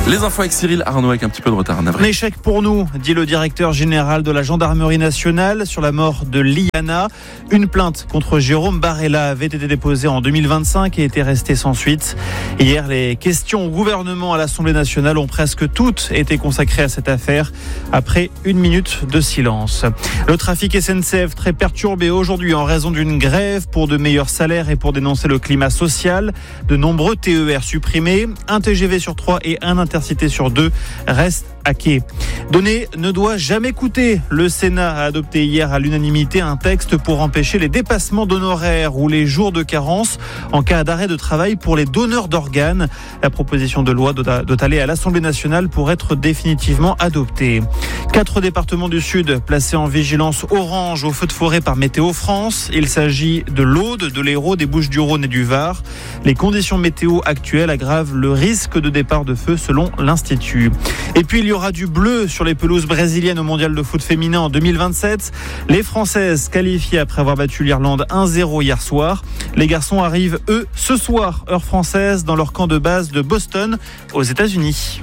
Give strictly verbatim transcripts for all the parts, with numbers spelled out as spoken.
Les infos avec Cyril Arnaud avec un petit peu de retard. Un échec pour nous, dit le directeur général de la gendarmerie nationale sur la mort de Liana. Une plainte contre Jérôme Barella avait été déposée en deux mille vingt-cinq et était restée sans suite. Hier, les questions au gouvernement à l'Assemblée nationale ont presque toutes été consacrées à cette affaire après une minute de silence. Le trafic S N C F très perturbé aujourd'hui en raison d'une grève pour de meilleurs salaires et pour dénoncer le climat social. De nombreux T E R supprimés, un T G V sur trois et un Intercité sur deux restent à quai. Donner ne doit jamais coûter. Le Sénat a adopté hier à l'unanimité un texte pour empêcher les dépassements d'honoraires ou les jours de carence en cas d'arrêt de travail pour les donneurs d'organes. La proposition de loi doit aller à l'Assemblée nationale pour être définitivement adoptée. Quatre départements du Sud placés en vigilance orange au feu de forêt par Météo France. Il s'agit de l'Aude, de l'Hérault, des Bouches-du-Rhône et du Var. Les conditions météo actuelles aggravent le risque de départ de feu selon l'Institut. Et puis il y aura du bleu sur les pelouses brésiliennes au mondial de foot féminin en deux mille vingt-sept. Les Françaises qualifiées après avoir battu l'Irlande un zéro hier soir. Les garçons arrivent, eux, ce soir, heure française, dans leur camp de base de Boston, aux États-Unis.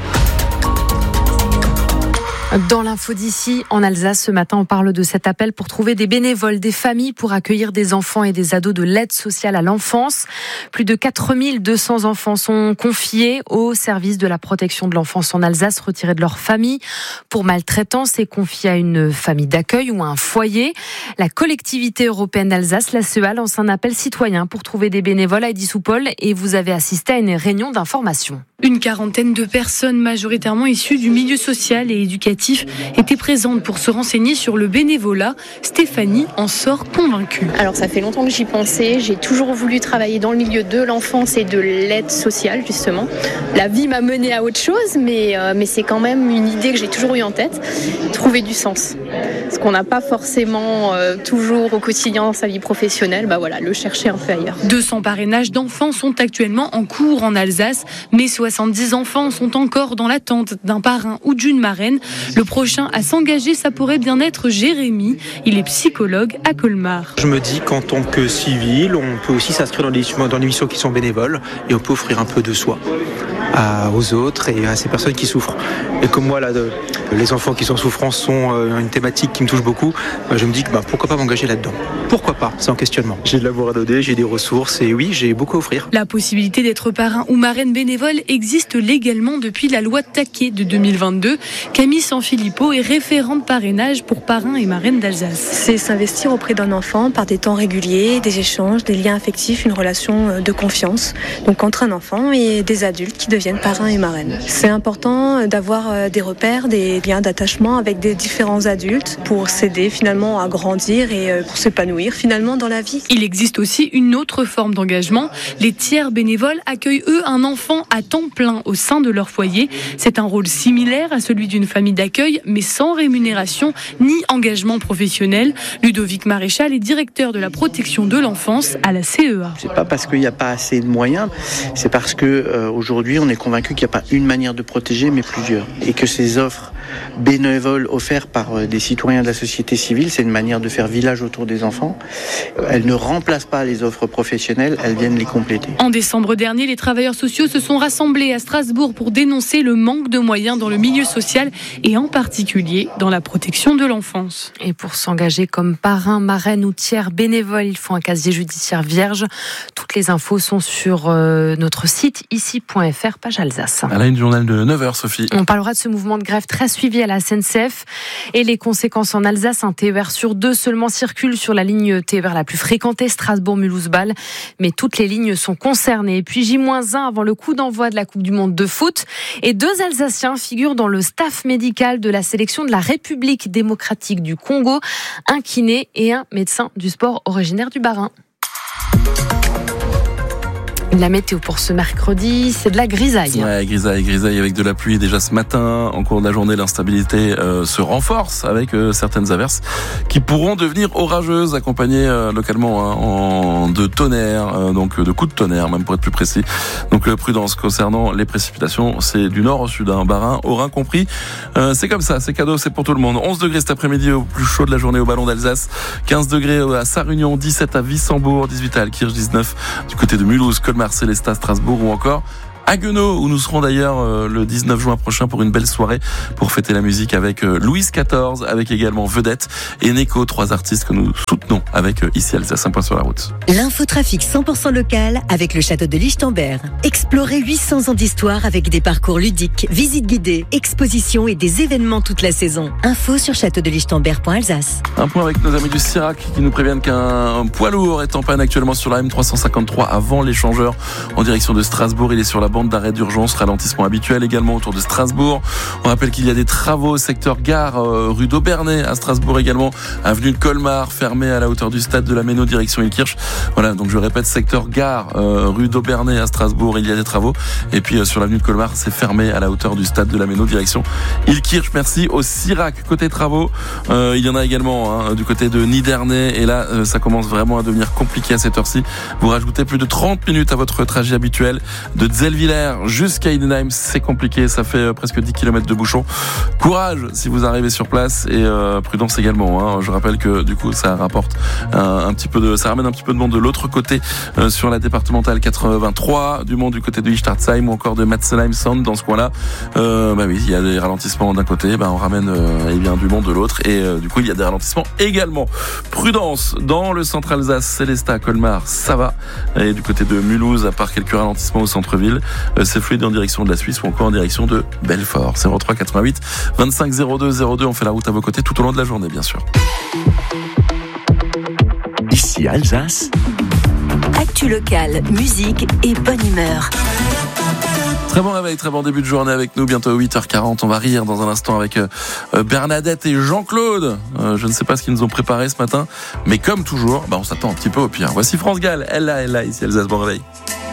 Dans l'info d'ici, en Alsace, ce matin, on parle de cet appel pour trouver des bénévoles, des familles pour accueillir des enfants et des ados de l'aide sociale à l'enfance. Plus de quatre mille deux cents enfants sont confiés au service de la protection de l'enfance en Alsace, retirés de leur famille pour maltraitance et confiés à une famille d'accueil ou à un foyer. La collectivité européenne d'Alsace, la C E A, lance un appel citoyen pour trouver des bénévoles à Eddy-sous-Paul et vous avez assisté à une réunion d'information. Une quarantaine de personnes, majoritairement issues du milieu social et éducatif, étaient présentes pour se renseigner sur le bénévolat. Stéphanie en sort convaincue. Alors ça fait longtemps que j'y pensais, j'ai toujours voulu travailler dans le milieu de l'enfance et de l'aide sociale justement. La vie m'a menée à autre chose, mais, euh, mais c'est quand même une idée que j'ai toujours eue en tête, trouver du sens. Ce qu'on n'a pas forcément euh, toujours au quotidien dans sa vie professionnelle, bah voilà, le chercher un peu ailleurs. deux cents parrainages d'enfants sont actuellement en cours en Alsace, mais soixante-dix enfants sont encore dans l'attente d'un parrain ou d'une marraine. Le prochain à s'engager, ça pourrait bien être Jérémy. Il est psychologue à Colmar. Je me dis qu'en tant que civil, on peut aussi s'inscrire dans des, dans des missions qui sont bénévoles et on peut offrir un peu de soi à, aux autres et à ces personnes qui souffrent. Et comme moi, là, de, les enfants qui sont en souffrance sont euh, une thématique qui me touche beaucoup, bah, je me dis que bah, pourquoi pas m'engager là-dedans. Pourquoi pas, c'est en questionnement. J'ai de l'amour à donner, j'ai des ressources et oui, j'ai beaucoup à offrir. La possibilité d'être parrain ou marraine bénévole existe légalement depuis la loi Taquet de deux mille vingt-deux. Camille Sanfilippo est référente parrainage pour parrains et marraines d'Alsace. C'est s'investir auprès d'un enfant par des temps réguliers, des échanges, des liens affectifs, une relation de confiance. Donc entre un enfant et des adultes qui deviennent parrains et marraines. C'est important d'avoir des repères, des liens d'attachement avec des différents adultes pour s'aider finalement à grandir et pour s'épanouir finalement dans la vie. Il existe aussi une autre forme d'engagement. Les tiers bénévoles accueillent eux un enfant à temps plein au sein de leur foyer. C'est un rôle similaire à celui d'une famille d'accueil, mais sans rémunération ni engagement professionnel. Ludovic Maréchal est directeur de la protection de l'enfance à la C E A. C'est pas parce qu'il n'y a pas assez de moyens, c'est parce que euh, aujourd'hui on est convaincu qu'il n'y a pas une manière de protéger, mais plusieurs, et que ces offres bénévoles offertes par des citoyens de la société civile, c'est une manière de faire village autour des enfants. Elles ne remplacent pas les offres professionnelles, elles viennent les compléter. En décembre dernier, les travailleurs sociaux se sont rassemblés à Strasbourg pour dénoncer le manque de moyens dans le milieu social et en particulier dans la protection de l'enfance. Et pour s'engager comme parrain, marraine ou tiers bénévole, il faut un casier judiciaire vierge. Toutes les infos sont sur euh, notre site ici point f r, page Alsace. Elle a une journal de neuf heures, Sophie. On parlera de ce mouvement de grève très suivi à la S N C F et les conséquences en Alsace. Un T E R sur deux seulement circule sur la ligne T E R la plus fréquentée, Strasbourg-Mulhouse-Bâle, mais toutes les lignes sont concernées. Et puis J moins un avant le coup d'envoi de la Coupe du Monde de foot. Et deux Alsaciens figurent dans le staff médical de la sélection de la République démocratique du Congo, un kiné et un médecin du sport originaire du Bas-Rhin. La météo pour ce mercredi, c'est de la grisaille. Ouais, grisaille, grisaille avec de la pluie déjà ce matin. En cours de la journée, l'instabilité euh, se renforce avec euh, certaines averses qui pourront devenir orageuses, accompagnées euh, localement hein, en de tonnerre, euh, donc de coups de tonnerre, même pour être plus précis. Donc euh, prudence concernant les précipitations, c'est du nord au sud, hein, Bas-Rhin, Haut-Rhin compris. Euh, c'est comme ça, c'est cadeau, c'est pour tout le monde. onze degrés cet après-midi au plus chaud de la journée au Ballon d'Alsace, quinze degrés à Sarre-Union, dix-sept à Wissembourg, dix-huit à Alkirch, dix-neuf du côté de Mulhouse, Colmar, Célestat, Strasbourg ou encore Haguenau, où nous serons d'ailleurs euh, le dix-neuf juin prochain pour une belle soirée pour fêter la musique avec euh, Louise quatorze, avec également Vedette et Neko, trois artistes que nous soutenons avec euh, ici Alsace, un point sur la route. L'infotrafic cent pour cent local avec le château de Lichtenberg. Explorez huit cents ans d'histoire avec des parcours ludiques, visites guidées, expositions et des événements toute la saison. Info sur château de lichtenberg point alsace. Un point avec nos amis du Sirac qui nous préviennent qu'un poids lourd est en panne actuellement sur la M trois cent cinquante-trois avant l'échangeur en direction de Strasbourg. Il est sur la bande d'arrêt d'urgence, ralentissement habituel également autour de Strasbourg. On rappelle qu'il y a des travaux au secteur gare euh, rue d'Aubernay à Strasbourg également, avenue de Colmar fermée à la hauteur du stade de la Méno direction Ilkirch. Voilà, donc je répète, secteur gare euh, rue d'Aubernay à Strasbourg, il y a des travaux. Et puis euh, sur l'avenue de Colmar, c'est fermé à la hauteur du stade de la Méno direction Ilkirch. Merci au Sirac. Côté travaux, euh, il y en a également hein, du côté de Nidernais. Et là, euh, ça commence vraiment à devenir compliqué à cette heure-ci. Vous rajoutez plus de trente minutes à votre trajet habituel de Zellwiller jusqu'à Idenheim. C'est compliqué, ça fait euh, presque dix kilomètres de bouchon. Courage si vous arrivez sur place et euh, prudence également. Hein. Je rappelle que du coup, ça rapporte un, un petit peu de, ça ramène un petit peu de monde de l'autre côté euh, sur la départementale quatre-vingt-trois, du monde du côté de Ichtartsheim ou encore de Metzenheim Sound dans ce coin-là. Euh, bah oui, il y a des ralentissements d'un côté, bah on ramène euh, eh bien du monde de l'autre et euh, du coup il y a des ralentissements également. Prudence dans le centre Alsace, Célestat, Colmar, ça va. Et du côté de Mulhouse, à part quelques ralentissements au centre-ville, euh, c'est fluide en direction de la Suisse ou encore en direction de Belfort. zéro trois quatre-vingt-huit vingt-cinq zéro deux zéro deux, on fait la route à vos côtés tout au long de la journée bien sûr. Ici Alsace. Actu locale, musique et bonne humeur. Très bon réveil, très bon début de journée avec nous, bientôt huit heures quarante, on va rire dans un instant avec euh, Bernadette et Jean-Claude. Euh, je ne sais pas ce qu'ils nous ont préparé ce matin, mais comme toujours, bah on s'attend un petit peu au pire. Voici France Gall, elle là, elle là, ici Alsace, bon réveil.